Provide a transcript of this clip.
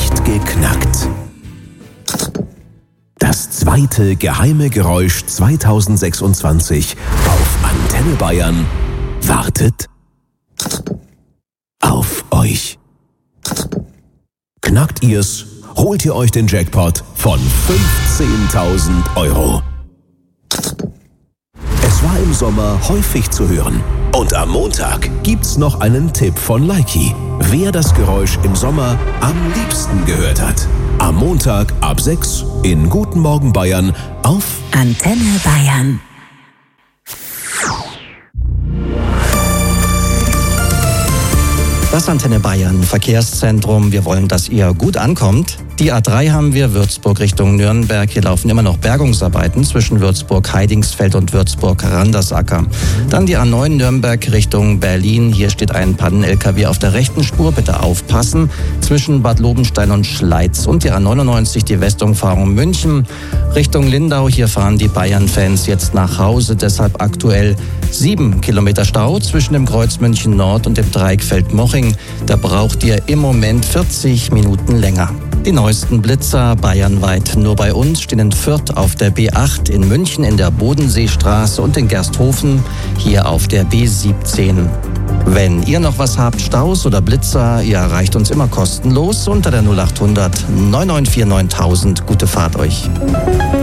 nicht geknackt. Das zweite geheime Geräusch 2026 auf Antenne Bayern wartet auf euch. Knackt ihr's, holt ihr euch den Jackpot von 15.000 Euro. Es war im Sommer häufig zu hören. Und am Montag gibt's noch einen Tipp von Likey, wer das Geräusch im Sommer am liebsten gehört hat. Am Montag ab 6 in Guten Morgen Bayern auf Antenne Bayern. Das Antenne Bayern Verkehrszentrum. Wir wollen, dass ihr gut ankommt. Die A3 haben wir, Würzburg Richtung Nürnberg. Hier laufen immer noch Bergungsarbeiten zwischen Würzburg-Heidingsfeld und Würzburg-Randersacker. Dann die A9 Nürnberg Richtung Berlin. Hier steht ein Pannen-LKW auf der rechten Spur. Bitte aufpassen. Zwischen Bad Lobenstein und Schleiz. Und die A99, die Westumfahrung München Richtung Lindau. Hier fahren die Bayern-Fans jetzt nach Hause. Deshalb aktuell 7 Kilometer Stau zwischen dem Kreuz München Nord und dem Dreieckfeld Moching. Da braucht ihr im Moment 40 Minuten länger. Die neuesten Blitzer bayernweit nur bei uns stehen in Fürth auf der B8, in München in der Bodenseestraße und in Gersthofen hier auf der B17. Wenn ihr noch was habt, Staus oder Blitzer, ihr erreicht uns immer kostenlos unter der 0800 994 9000. Gute Fahrt euch.